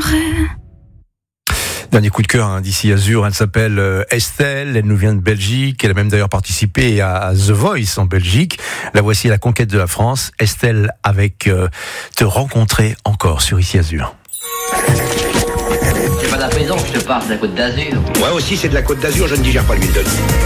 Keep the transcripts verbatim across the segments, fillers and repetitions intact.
t'aimerais. Dernier coup de cœur hein, d'ici Azur, elle s'appelle euh, Estelle, elle nous vient de Belgique, elle a même d'ailleurs participé à, à The Voice en Belgique. La voici, la conquête de la France. Estelle avec euh, Te rencontrer encore sur Ici Azur. C'est pas d'apaisant que je te parle de la Côte d'Azur. Moi aussi c'est de la Côte d'Azur, je ne digère pas l'huile d'olive.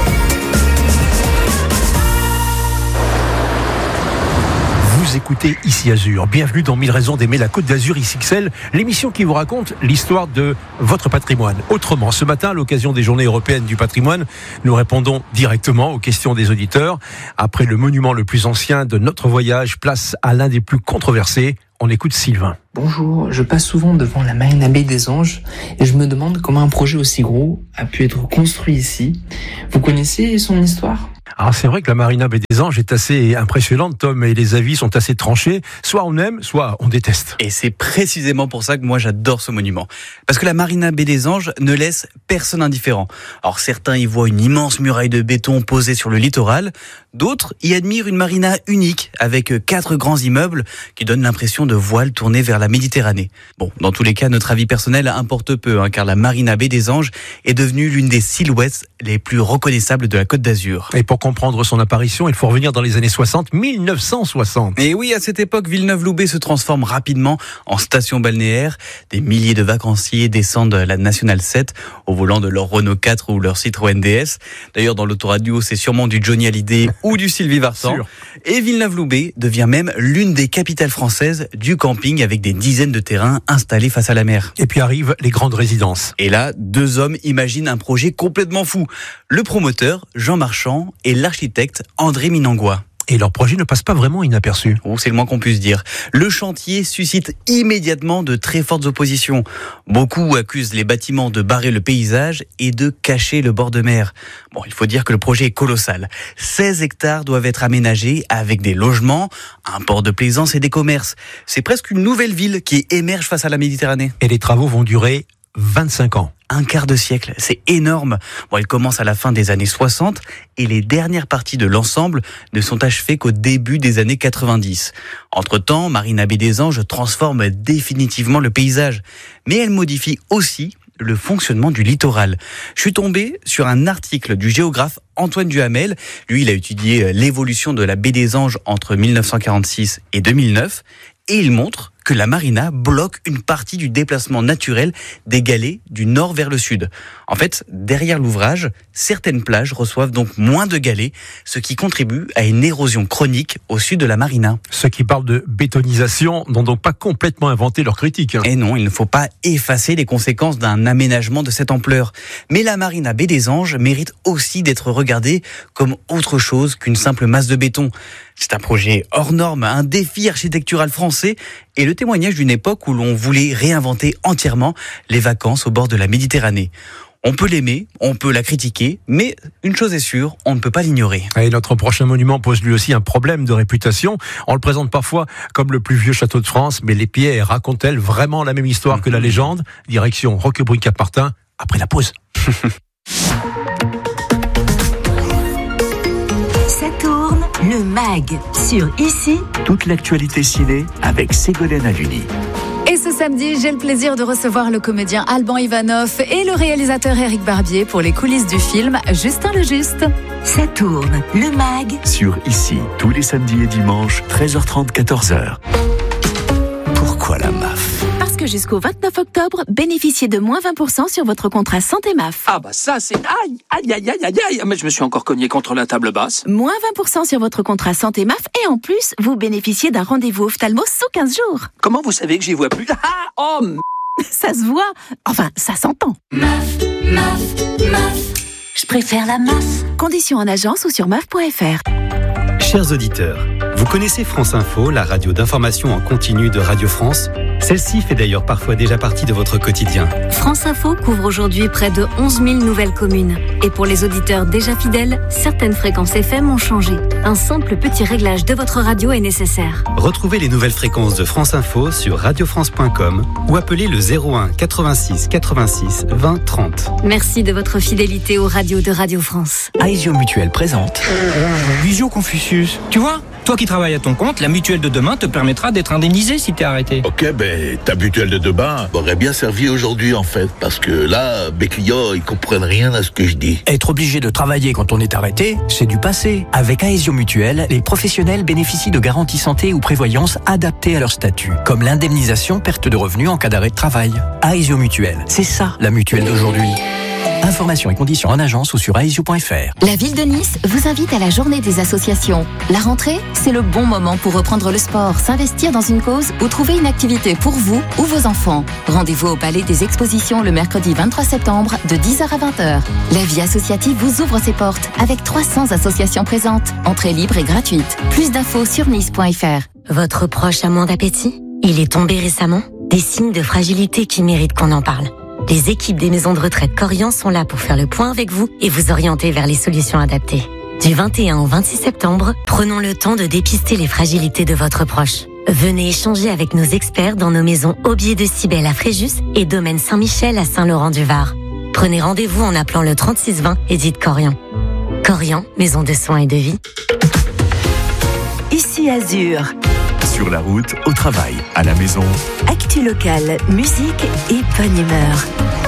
Vous écoutez Ici Azur. Bienvenue dans mille raisons d'aimer la Côte d'Azur X X L, l'émission qui vous raconte l'histoire de votre patrimoine. Autrement, ce matin, à l'occasion des Journées européennes du patrimoine, nous répondons directement aux questions des auditeurs. Après le monument le plus ancien de notre voyage, place à l'un des plus controversés. On écoute Sylvain. Bonjour, je passe souvent devant la Marina Baie des Anges et je me demande comment un projet aussi gros a pu être construit ici. Vous connaissez son histoire ? Alors c'est vrai que la Marina Baie des Anges est assez impressionnante, Tom, et les avis sont assez tranchés. Soit on aime, soit on déteste. Et c'est précisément pour ça que moi j'adore ce monument. Parce que la Marina Baie des Anges ne laisse personne indifférent. Alors certains y voient une immense muraille de béton posée sur le littoral, d'autres y admirent une marina unique avec quatre grands immeubles qui donnent l'impression de voiles tournées vers la Méditerranée. Bon, dans tous les cas, notre avis personnel importe peu, hein, car la Marina Baie des Anges est devenue l'une des silhouettes les plus reconnaissables de la Côte d'Azur. Et pour comprendre son apparition, il faut revenir dans les années soixante, mille neuf cent soixante. Et oui, à cette époque, Villeneuve-Loubet se transforme rapidement en station balnéaire. Des milliers de vacanciers descendent la Nationale sept au volant de leur Renault quatre ou leur Citroën D S. D'ailleurs, dans l'autoradio, c'est sûrement du Johnny Hallyday ou du Sylvie Vartan. Et Villeneuve-Loubet devient même l'une des capitales françaises du camping avec des dizaines de terrains installés face à la mer. Et puis arrivent les grandes résidences. Et là, deux hommes imaginent un projet complètement fou. Le promoteur, Jean Marchand, et l'architecte, André Minangois. Et leur projet ne passe pas vraiment inaperçu. Oh, c'est le moins qu'on puisse dire. Le chantier suscite immédiatement de très fortes oppositions. Beaucoup accusent les bâtiments de barrer le paysage et de cacher le bord de mer. Bon, il faut dire que le projet est colossal. seize hectares doivent être aménagés avec des logements, un port de plaisance et des commerces. C'est presque une nouvelle ville qui émerge face à la Méditerranée. Et les travaux vont durer vingt-cinq ans. Un quart de siècle, c'est énorme. Bon, elle commence à la fin des années soixante et les dernières parties de l'ensemble ne sont achevées qu'au début des années quatre-vingt-dix. Entre-temps, Marina Baie des Anges transforme définitivement le paysage, mais elle modifie aussi le fonctionnement du littoral. Je suis tombé sur un article du géographe Antoine Duhamel. Lui, il a étudié l'évolution de la baie des Anges entre mille neuf cent quarante-six et deux mille neuf et il montre que la marina bloque une partie du déplacement naturel des galets du nord vers le sud. En fait, derrière l'ouvrage, certaines plages reçoivent donc moins de galets, ce qui contribue à une érosion chronique au sud de la marina. Ceux qui parlent de bétonisation n'ont donc pas complètement inventé leur critique. Hein. Et non, il ne faut pas effacer les conséquences d'un aménagement de cette ampleur. Mais la Marina Baie des Anges mérite aussi d'être regardée comme autre chose qu'une simple masse de béton. C'est un projet hors norme, un défi architectural français et le témoignage d'une époque où l'on voulait réinventer entièrement les vacances au bord de la Méditerranée. On peut l'aimer, on peut la critiquer, mais une chose est sûre, on ne peut pas l'ignorer. Et notre prochain monument pose lui aussi un problème de réputation. On le présente parfois comme le plus vieux château de France, mais les pierres racontent-elles vraiment la même histoire que la légende ? Direction Roquebrune-Cap-Martin, après la pause. Ça tourne, le mag, sur Ici. Toute l'actualité ciné avec Ségolène Haluni. Et ce samedi, j'ai le plaisir de recevoir le comédien Alban Ivanov et le réalisateur Éric Barbier pour les coulisses du film Justin le Juste. Ça tourne, le mag. Sur Ici, tous les samedis et dimanches, treize heures trente, quatorze heures. Pourquoi la M A F ? Parce que jusqu'au vingt-neuf octobre, bénéficiez de moins vingt pour cent sur votre contrat santé M A F. Ah bah ça c'est... Aïe, aïe, aïe, aïe, aïe, aïe. Mais je me suis encore cogné contre la table basse. Moins vingt pour cent sur votre contrat santé M A F et en plus, vous bénéficiez d'un rendez-vous ophtalmo sous quinze jours. Comment vous savez que j'y vois plus? Ah, oh m... Ça se voit. Enfin, ça s'entend. M A F, M A F, M A F. Je préfère la M A F. Conditions en agence ou sur M A F point F R. Chers auditeurs, vous connaissez France Info, la radio d'information en continu de Radio France ? Celle-ci fait d'ailleurs parfois déjà partie de votre quotidien. France Info couvre aujourd'hui près de onze mille nouvelles communes. Et pour les auditeurs déjà fidèles, certaines fréquences F M ont changé. Un simple petit réglage de votre radio est nécessaire. Retrouvez les nouvelles fréquences de France Info sur radio france point com ou appelez le zéro un quatre-vingt-six quatre-vingt-six vingt trente. Merci de votre fidélité aux radios de Radio France. Aesio Mutuelle présente Visio Confucius. Tu vois ? Toi qui travailles à ton compte, la mutuelle de demain te permettra d'être indemnisé si t'es arrêté. Ok, ben ta mutuelle de demain m'aurait bien servi aujourd'hui en fait, parce que là, mes clients, ils comprennent rien à ce que je dis. Être obligé de travailler quand on est arrêté, c'est du passé. Avec Aesio Mutuelle, les professionnels bénéficient de garanties santé ou prévoyance adaptées à leur statut, comme l'indemnisation perte de revenus en cas d'arrêt de travail. Aesio Mutuelle, c'est ça la mutuelle d'aujourd'hui. Informations et conditions en agence ou sur aesio point f r. La ville de Nice vous invite à la journée des associations. La rentrée, c'est le bon moment pour reprendre le sport, s'investir dans une cause ou trouver une activité pour vous ou vos enfants. Rendez-vous au Palais des Expositions le mercredi vingt-trois septembre de dix heures à vingt heures. La vie associative vous ouvre ses portes avec trois cents associations présentes. Entrée libre et gratuite. Plus d'infos sur nice point f r. Votre proche a moins d'appétit? Il est tombé récemment? Des signes de fragilité qui méritent qu'on en parle. Les équipes des maisons de retraite Corian sont là pour faire le point avec vous et vous orienter vers les solutions adaptées. Du vingt et un au vingt-six septembre, prenons le temps de dépister les fragilités de votre proche. Venez échanger avec nos experts dans nos maisons Aubier de Cybèle à Fréjus et Domaine Saint-Michel à Saint-Laurent-du-Var. Prenez rendez-vous en appelant le trente-six vingt et dites Corian. Corian, maison de soins et de vie. Ici Azur. Sur la route, au travail, à la maison. Actu locale, musique et bonne humeur.